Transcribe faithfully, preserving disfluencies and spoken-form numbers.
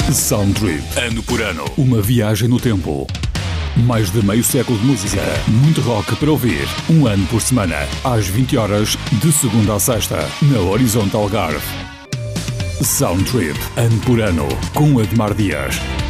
Soundtrip. Ano por ano. Uma viagem no tempo. Mais de meio século de música. Muito rock para ouvir. Um ano por semana. Às vinte horas, de segunda a sexta. Na Horizonte Algarve. Soundtrip. Ano por ano. Com Admar Dias.